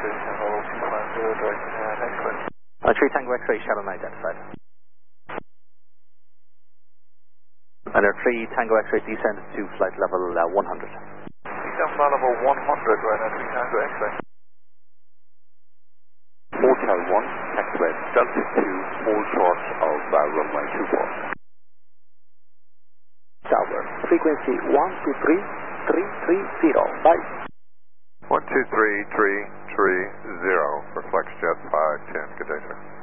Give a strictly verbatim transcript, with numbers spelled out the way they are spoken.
three Tango two five zero, direct uh, next clear. Uh, three Tango X-ray, shallow identified. And our three Tango X-ray descended to flight level uh, one hundred. Descend flight level one hundred right now, three Tango X-ray. Hotel one, X-ray, Delta two, hold short of uh, runway two four. Tower, frequency one two three three three zero, bye. one two three three three zero for FlexJet five ten, good day sir.